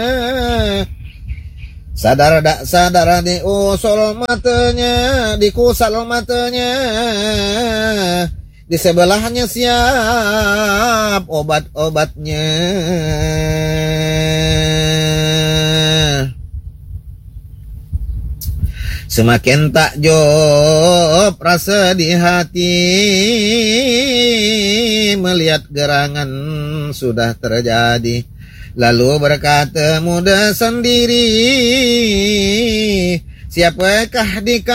Sadar dak sadar diusul matanya, dikusal matanya, di sebelahnya siap obat-obatnya. Semakin takjub rasa di hati melihat gerangan sudah terjadi. Lalu berkata muda sendiri, siapakah di